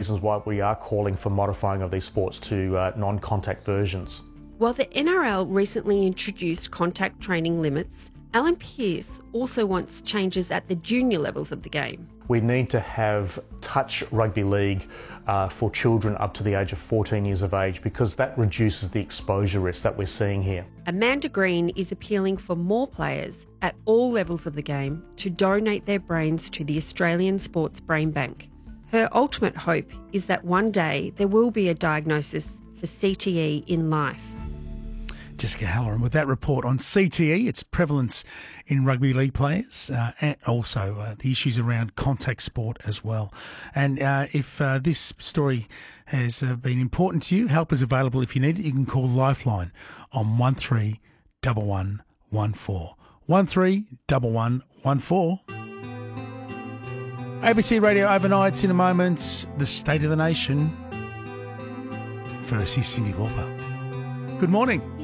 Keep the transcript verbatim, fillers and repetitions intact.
reasons why we are calling for modifying of these sports to uh, non-contact versions. While the N R L recently introduced contact training limits, Alan Pearce also wants changes at the junior levels of the game. We need to have touch rugby league uh, for children up to the age of fourteen years of age, because that reduces the exposure risk that we're seeing here. Amanda Green is appealing for more players at all levels of the game to donate their brains to the Australian Sports Brain Bank. Her ultimate hope is that one day there will be a diagnosis for C T E in life. Jessica Halloran with that report on C T E, its prevalence in rugby league players, uh, and also uh, the issues around contact sport as well. And uh, if uh, this story has uh, been important to you, help is available if you need it. You can call Lifeline on one three one one one four. one three one one one four. A B C Radio Overnights in a moment. The State of the Nation. First, here's Cyndi Lauper. Good morning.